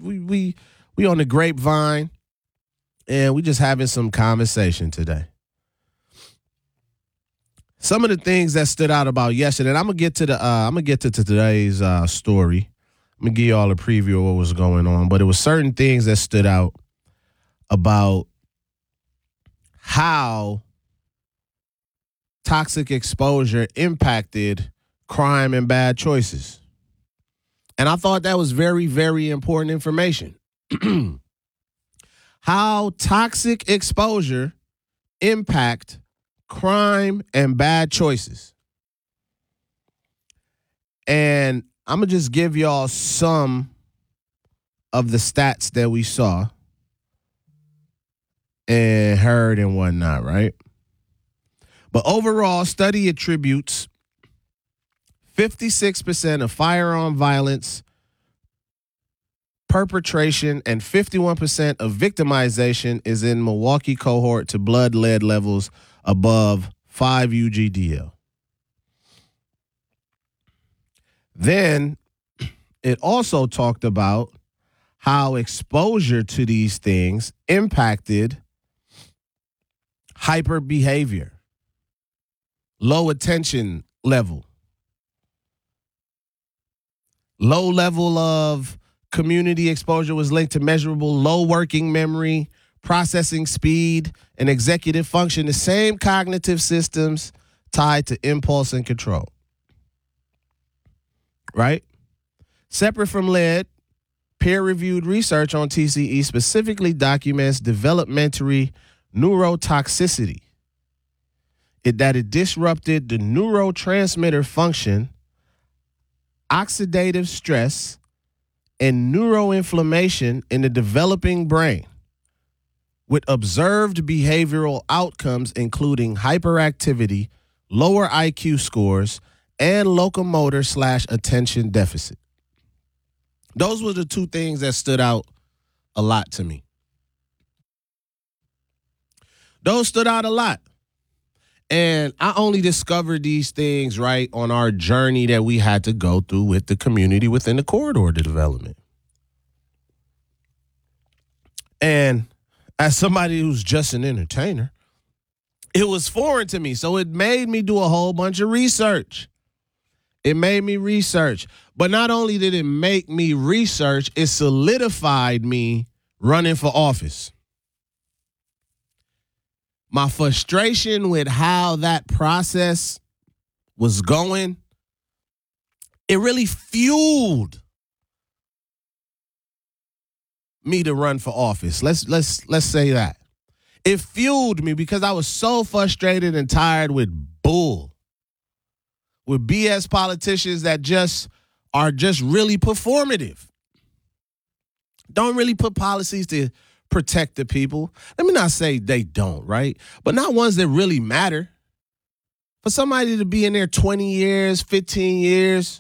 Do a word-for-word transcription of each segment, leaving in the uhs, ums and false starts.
we we we on the grapevine, and we just having some conversation today. Some of the things that stood out about yesterday, and I'm gonna get to the uh, I'm gonna get to, to today's uh, story. I'm gonna give you all a preview of what was going on, but it was certain things that stood out about how toxic exposure impacted crime and bad choices. And I thought that was very, very important information. How toxic exposure impact crime and bad choices. And I'm going to just give y'all some of the stats that we saw and heard and whatnot, right? But overall, study attributes fifty-six percent of firearm violence perpetration and fifty-one percent of victimization is in Milwaukee cohort to blood lead levels above five U G D L. Then it also talked about how exposure to these things impacted hyper behavior, low attention level, low level of community exposure was linked to measurable low working memory, processing speed, and executive function, the same cognitive systems tied to impulse and control. Right? Separate from lead, peer-reviewed research on T C E specifically documents developmentary neurotoxicity, it, that it disrupted the neurotransmitter function, oxidative stress, and neuroinflammation in the developing brain, with observed behavioral outcomes including hyperactivity, lower I Q scores, and locomotor slash attention deficit. Those were the two things that stood out a lot to me. Those stood out a lot. And I only discovered these things, right, on our journey that we had to go through with the community within the corridor to development. And as somebody who's just an entertainer, it was foreign to me. So it made me do a whole bunch of research. It made me research. But not only did it make me research, it solidified me running for office. My frustration with how that process was going, it really fueled me to run for office. Let's let's let's say that. It fueled me because I was so frustrated and tired with bull. With B S politicians that just are just really performative. Don't really put policies to protect the people. Let me not say they don't, right? But not ones that really matter. For somebody to be in there twenty years, fifteen years,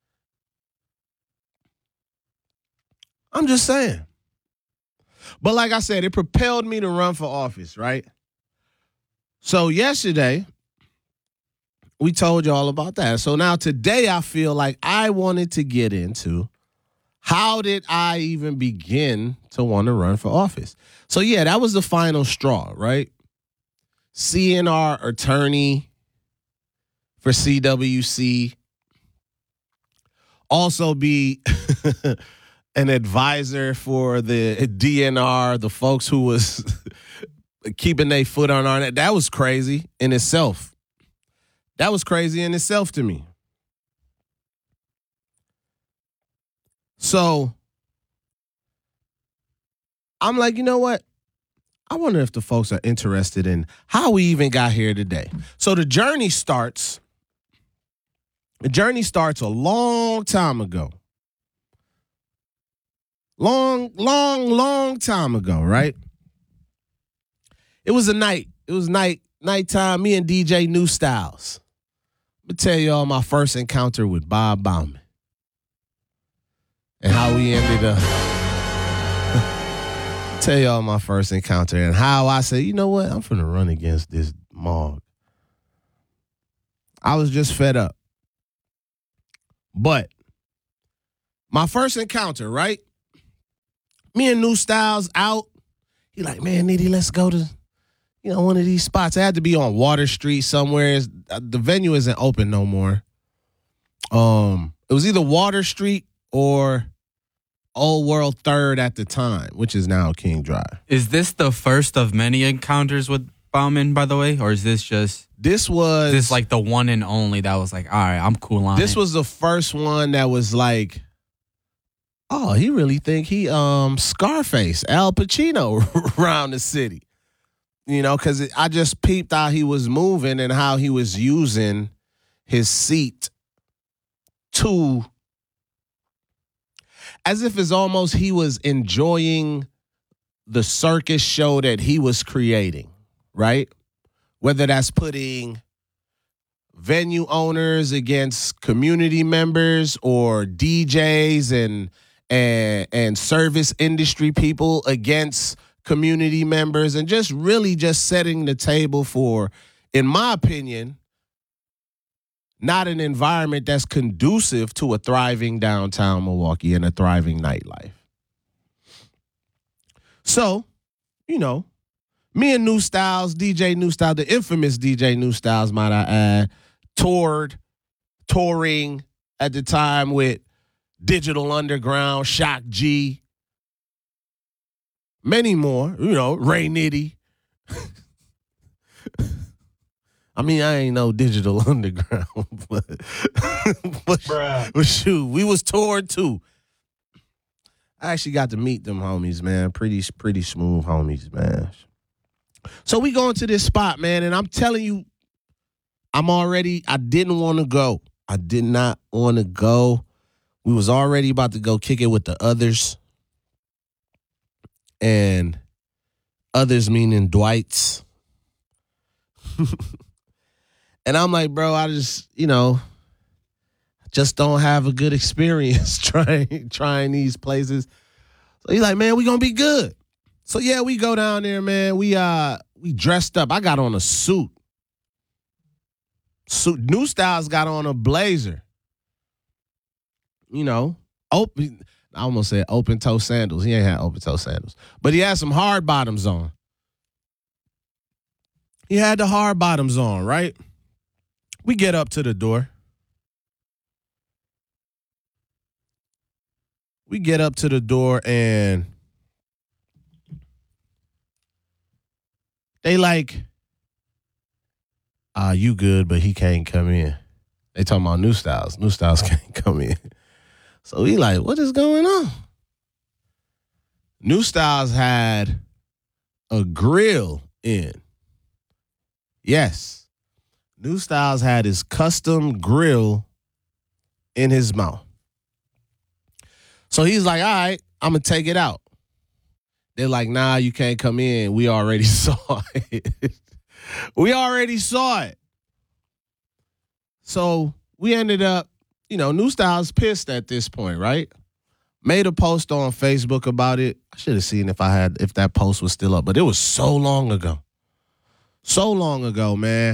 I'm just saying. But like I said, it propelled me to run for office, right? So yesterday, we told you all about that. So now today I feel like I wanted to get into how did I even begin to want to run for office? So yeah, that was the final straw, right? Seeing our attorney for C W C also be an advisor for the D N R, the folks who was keeping their foot on our neck. That was crazy in itself. That was crazy in itself to me. So I'm like, you know what? I wonder if the folks are interested in how we even got here today. So the journey starts, the journey starts a long time ago. Long, long, long time ago, right? It was a night. It was night, nighttime, me and D J New Styles. Let me tell y'all my first encounter with Bob Bauman and how we ended up. Tell y'all my first encounter and how I said, you know what? I'm finna run against this Mog. I was just fed up. But my first encounter, right? Me and New Styles out. He like, man, Nitty, let's go to, you know, one of these spots. It had to be on Water Street somewhere. It's, the venue isn't open no more. Um, it was either Water Street or Old World Third at the time, which is now King Drive. Is this the first of many encounters with Bauman, by the way? Or is this just... This was... This like the one and only that was like, all right, I'm cool on This it. was the first one that was like, oh, he really think he um Scarface, Al Pacino around the city. You know, because I just peeped how he was moving and how he was using his seat to, as if it's almost he was enjoying the circus show that he was creating, right? Whether that's putting venue owners against community members or D Js and and and service industry people against community members, and just really just setting the table for, in my opinion, not an environment that's conducive to a thriving downtown Milwaukee and a thriving nightlife. So, you know, me and New Styles, D J New Styles, the infamous D J New Styles, might I add, toured, touring at the time with Digital Underground, Shock G, many more, you know, Ray Nitty. I mean, I ain't no Digital Underground, but, but, but shoot, we was toured too. I actually got to meet them homies, man. Pretty, pretty smooth homies, man. So we going to this spot, man, and I'm telling you, I'm already, I didn't want to go. I did not want to go. We was already about to go kick it with the others. And others meaning Dwight's. And I'm like, bro, I just, you know, just don't have a good experience trying trying these places. So he's like, man, we gonna be good. So yeah, we go down there, man. We uh we dressed up. I got on a suit. Suit. New Styles got on a blazer. You know, open. I almost said open toe sandals. He ain't had open toe sandals, but he had some hard bottoms on. He had the hard bottoms on, right? We get up to the door. We get up to the door and they like, ah, uh, you good, but he can't come in. They talking about New Styles. New Styles can't come in. So we like, what is going on? New Styles had a grill in. Yes. New Styles had his custom grill in his mouth. So he's like, all right, I'm going to take it out. They're like, nah, you can't come in. We already saw it. We already saw it. So we ended up, you know, New Styles pissed at this point, right? Made a post on Facebook about it. I should have seen if I had, if that post was still up, but it was so long ago. So long ago, man.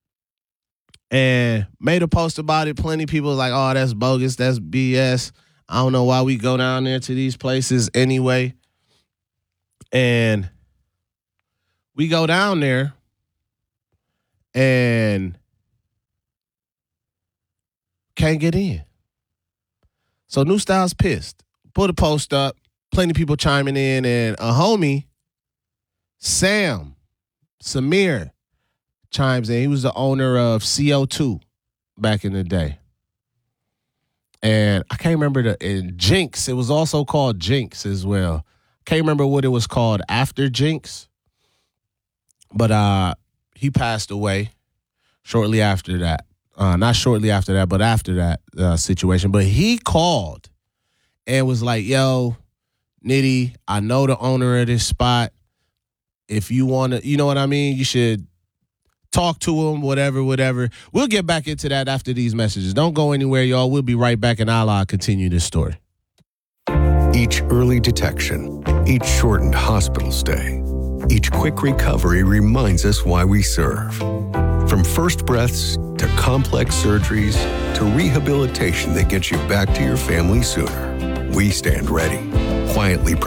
And made a post about it. Plenty of people were like, oh, that's bogus. That's B S. I don't know why we go down there to these places anyway. And we go down there and can't get in. So New Styles pissed. Put a post up. Plenty of people chiming in. And a homie, Sam, Samir, chimes in. He was the owner of C O two back in the day. And I can't remember the and Jinx. It was also called Jinx as well. Can't remember what it was called after Jinx. But uh, he passed away shortly after that. Uh, not shortly after that, but after that uh, situation. But he called and was like, yo, Nitty, I know the owner of this spot. If you want to, you know what I mean? You should talk to him, whatever, whatever. We'll get back into that after these messages. Don't go anywhere, y'all. We'll be right back, and I'll continue this story. Each early detection, each shortened hospital stay, each quick recovery reminds us why we serve. From first breaths to complex surgeries to rehabilitation that gets you back to your family sooner, we stand ready, quietly